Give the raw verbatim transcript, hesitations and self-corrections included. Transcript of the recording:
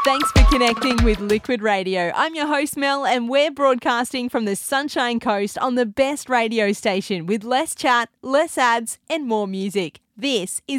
Thanks for connecting with Liquid Radio. I'm your host, Mel, and we're broadcasting from the Sunshine Coast on the best radio station with less chat, less ads, and more music. This is